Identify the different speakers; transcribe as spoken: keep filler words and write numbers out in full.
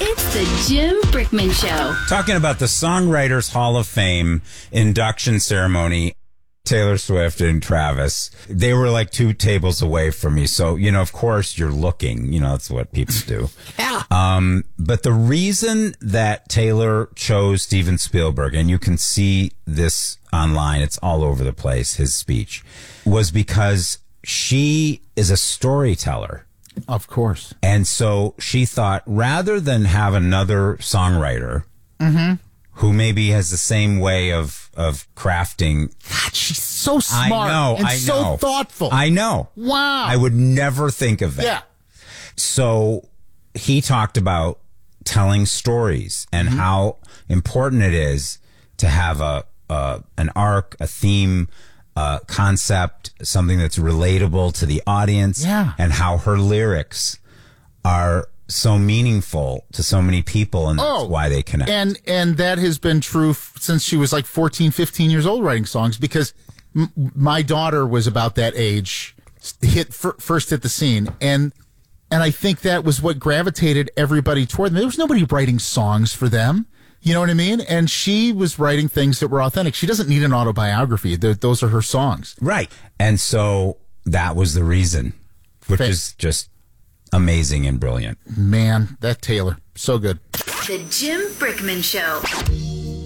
Speaker 1: It's the Jim Brickman Show.
Speaker 2: Talking about the Songwriters Hall of Fame induction ceremony, Taylor Swift and Travis, they were like two tables away from me. So, you know, of course you're looking, you know, that's what people do.
Speaker 3: Yeah.
Speaker 2: Um, but the reason that Taylor chose Steven Spielberg, and you can see this online, it's all over the place, his speech, was because she is a storyteller.
Speaker 3: Of course.
Speaker 2: And so she thought, rather than have another songwriter
Speaker 3: mm-hmm.
Speaker 2: who maybe has the same way of, of crafting.
Speaker 3: God, she's so smart
Speaker 2: I know,
Speaker 3: and
Speaker 2: I
Speaker 3: so
Speaker 2: know.
Speaker 3: thoughtful.
Speaker 2: I know.
Speaker 3: Wow.
Speaker 2: I would never think of that.
Speaker 3: Yeah.
Speaker 2: So he talked about telling stories and mm-hmm. how important it is to have a, a an arc, a theme, uh, concept, something that's relatable to the audience,
Speaker 3: yeah.
Speaker 2: and how her lyrics are so meaningful to so many people, and that's
Speaker 3: oh,
Speaker 2: why they connect.
Speaker 3: And and that has been true f- since she was like fourteen, fifteen years old writing songs, because m- my daughter was about that age, hit f- first hit the scene, and and I think that was what gravitated everybody toward them. There was nobody writing songs for them. You know what I mean? And she was writing things that were authentic. She doesn't need an autobiography. They're, those are her songs.
Speaker 2: Right. And so that was the reason, which
Speaker 3: Fa-
Speaker 2: is just amazing and brilliant.
Speaker 3: Man, that Taylor, so good.
Speaker 1: The Jim Brickman Show.